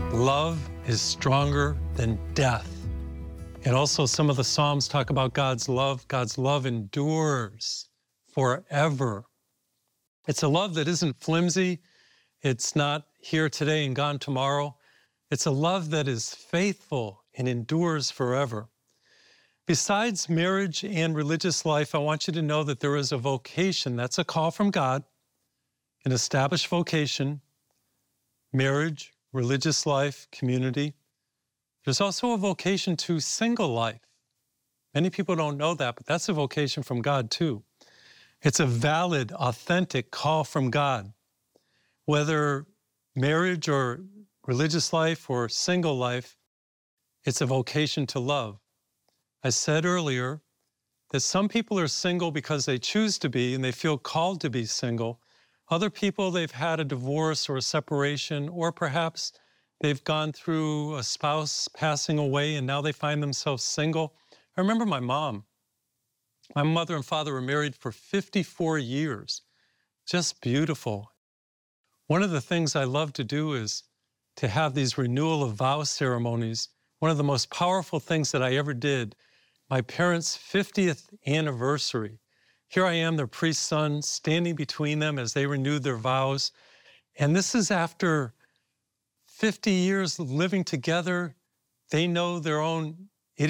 Love is stronger than death. And also some of the Psalms talk about God's love. God's love endures forever. It's a love that isn't flimsy. It's not here today and gone tomorrow. It's a love that is faithful and endures forever. Besides marriage and religious life, I want you to know that there is a vocation. That's a call from God, an established vocation, marriage, religious life, community. There's also a vocation to single life. Many people don't know that, but that's a vocation from God too. It's a valid, authentic call from God. Whether marriage or religious life or single life, it's a vocation to love. I said earlier that some people are single because they choose to be and they feel called to be single. Other people, they've had a divorce or a separation, or perhaps they've gone through a spouse passing away and now they find themselves single. I remember my mom. My mother and father were married for 54 years. Just beautiful. One of the things I love to do is to have these renewal of vow ceremonies. One of the most powerful things that I ever did, my parents' 50th anniversary. Here I am, their priest's son, standing between them as they renewed their vows. And this is after 50 years living together. They know their own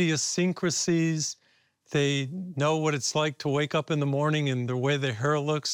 idiosyncrasies. They know what it's like to wake up in the morning and the way their hair looks.